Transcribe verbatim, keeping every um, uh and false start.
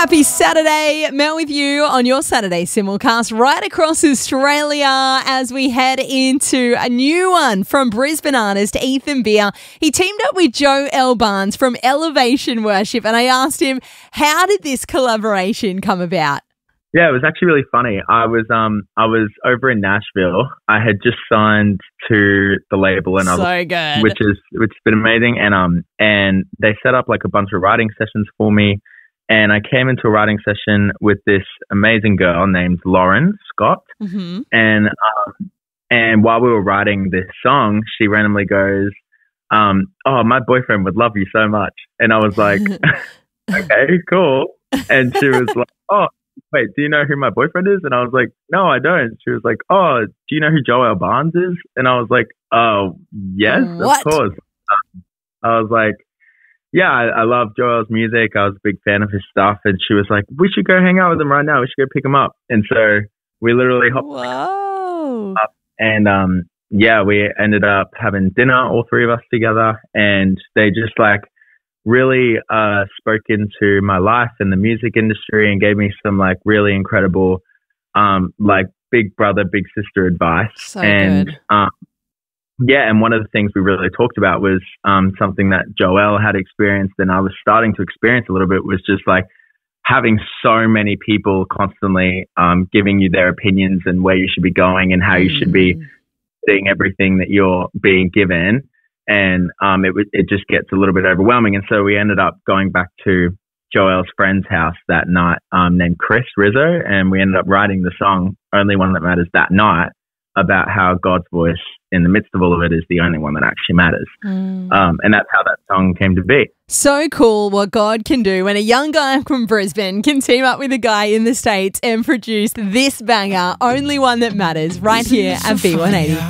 Happy Saturday. Mel with you on your Saturday simulcast right across Australia as we head into a new one from Brisbane artist Ethan Beer. He teamed up with Joel Barnes from Elevation Worship, and I asked him, how did this collaboration come about? Yeah, it was actually really funny. I was um I was over in Nashville. I had just signed to the label, and so I was, good, which is which has been amazing. And um and they set up like a bunch of writing sessions for me, and I came into a writing session with this amazing girl named Lauren Scott, mm-hmm. and um and while we were writing this song, she randomly goes, um "Oh, my boyfriend would love you so much," and I was like, "Okay, cool," and she was like, "Oh, wait, do you know who my boyfriend is?" And I was like, "No, I don't." She was like, "Oh, do you know who Joel Barnes is?" And I was like, "Oh, yes, what? of course." Um, I was like, "Yeah, I, I love Joel's music. I was a big fan of his stuff." And she was like, "We should go hang out with him right now. We should go pick him up." And so we literally hopped Whoa. up, and um, yeah, we ended up having dinner, all three of us together, and they just like really uh spoke into my life and the music industry and gave me some like really incredible um like big brother big sister advice. So and good. um yeah and one of the things we really talked about was um something that Joel had experienced and I was starting to experience a little bit, was just like having so many people constantly um giving you their opinions and where you should be going and how you should be seeing everything that you're being given. And um, it it just gets a little bit overwhelming. And so we ended up going back to Joel's friend's house that night, um, named Chris Rizzo, and we ended up writing the song "Only One That Matters" that night, about how God's voice in the midst of all of it is the only one that actually matters. Mm. Um, and that's how that song came to be. So cool what God can do when a young guy from Brisbane can team up with a guy in the States and produce this banger, "Only One That Matters," right here at B one eighty.